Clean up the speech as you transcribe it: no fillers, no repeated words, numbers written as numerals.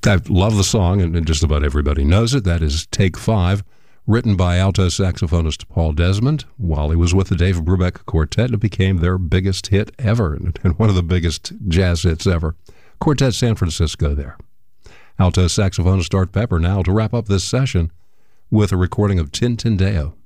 I love the song, and just about everybody knows it. That is Take 5, written by alto saxophonist Paul Desmond while he was with the Dave Brubeck Quartet. It became their biggest hit ever, and one of the biggest jazz hits ever. Quartet San Francisco there. Alto saxophonist Art Pepper now to wrap up this session with a recording of Tintindeo.